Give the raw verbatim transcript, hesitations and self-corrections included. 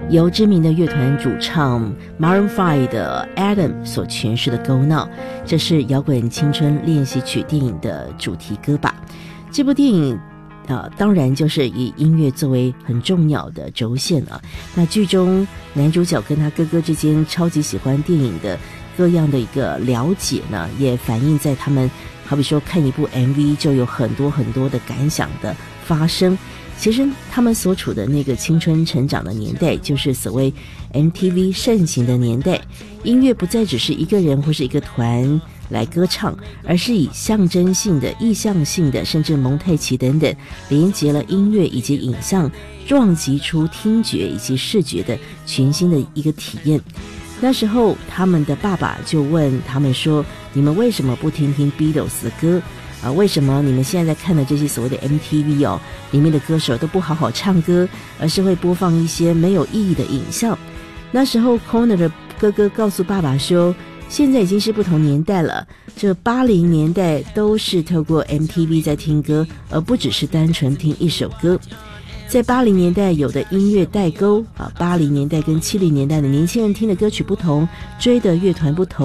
由知名的乐团主唱 Maroon 五 的 Adam 所诠释的《Go Now》，这是摇滚青春练习曲电影的主题歌吧。这部电影呃，当然就是以音乐作为很重要的轴线啊。那剧中男主角跟他哥哥之间超级喜欢电影的各样的一个了解呢，也反映在他们好比说看一部 M V 就有很多很多的感想的发生。其实他们所处的那个青春成长的年代，就是所谓 M T V 盛行的年代，音乐不再只是一个人或是一个团来歌唱，而是以象征性的、意象性的，甚至蒙太奇等等，连结了音乐以及影像，撞击出听觉以及视觉的全新的一个体验。那时候他们的爸爸就问他们说，你们为什么不听听 Beatles 的歌啊？为什么你们现在在看的这些所谓的 M T V 哦，里面的歌手都不好好唱歌，而是会播放一些没有意义的影像？那时候 Connor 的哥哥告诉爸爸说，现在已经是不同年代了，这八零年代都是透过 M T V 在听歌，而不只是单纯听一首歌。在八零年代有的音乐代沟啊，八零年代跟七零年代的年轻人听的歌曲不同，追的乐团不同。